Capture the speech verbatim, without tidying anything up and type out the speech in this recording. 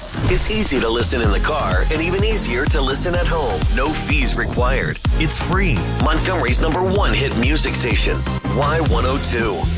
It's easy to listen in the car and even easier to listen at home. No fees required. It's free. Montgomery's number one hit music station, Y one oh two.